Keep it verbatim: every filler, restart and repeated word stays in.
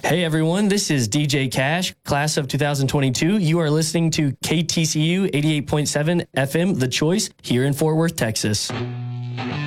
Hey everyone, this is D J Cash, class of two thousand twenty-two. You are listening to K T C U eighty-eight point seven F M, The Choice, here in Fort Worth, Texas.